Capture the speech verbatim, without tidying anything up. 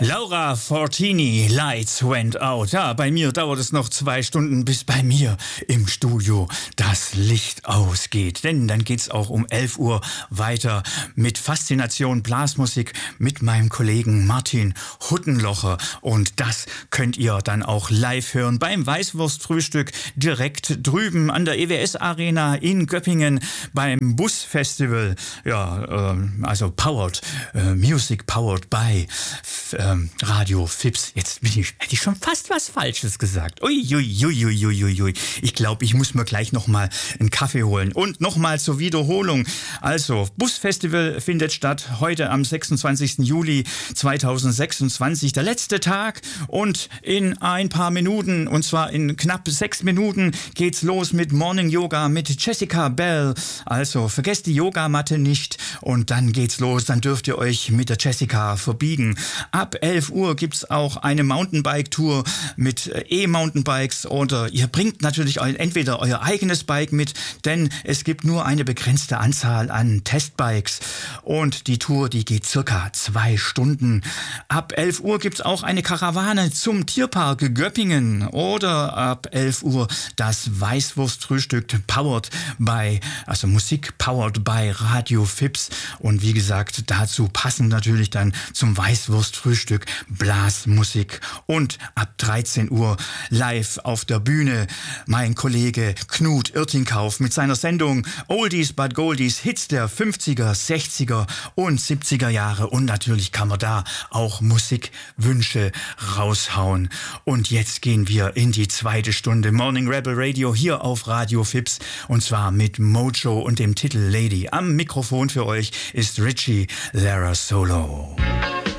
Laura Fortini, Lights Went Out. Ja, bei mir dauert es noch zwei Stunden, bis bei mir im Studio das Licht ausgeht. Denn dann geht's auch um elf Uhr weiter mit Faszination Blasmusik mit meinem Kollegen Martin Huttenlocher. Und das könnt ihr dann auch live hören beim Weißwurstfrühstück direkt drüben an der E W S Arena in Göppingen beim Busfestival. Ja, äh, also powered, äh, Music powered by äh, Radio Fips. Jetzt bin ich, hätte ich schon fast was Falsches gesagt. Uiuiuiuiuiui. Ich glaube, ich muss mir gleich nochmal einen Kaffee holen. Und nochmal zur Wiederholung. Also, Busfestival findet statt heute am sechsundzwanzigsten Juli zweitausendsechsundzwanzig. Der letzte Tag. Und in ein paar Minuten, und zwar in knapp sechs Minuten, geht's los mit Morning Yoga mit Jessica Bell. Also, vergesst die Yogamatte nicht. Und dann geht's los. Dann dürft ihr euch mit der Jessica verbiegen. Ab elf Uhr gibt's auch eine Mountainbike-Tour mit E-Mountainbikes oder ihr bringt natürlich entweder euer eigenes Bike mit, denn es gibt nur eine begrenzte Anzahl an Testbikes und die Tour, die geht circa zwei Stunden. Ab elf Uhr gibt's auch eine Karawane zum Tierpark Göppingen oder ab elf Uhr das Weißwurstfrühstück powered by, also Musik powered by Radio Fips und wie gesagt, dazu passend natürlich dann zum Weißwurstfrühstück Blasmusik und ab dreizehn Uhr live auf der Bühne mein Kollege Knut Irtingkauf mit seiner Sendung Oldies but Goldies, Hits der fünfziger, sechziger und siebziger Jahre und natürlich kann man da auch Musikwünsche raushauen. Und jetzt gehen wir in die zweite Stunde Morning Rebel Radio hier auf Radio Fips und zwar mit Mojo und dem Titel Lady. Am Mikrofon für euch ist Richie Lara Solo.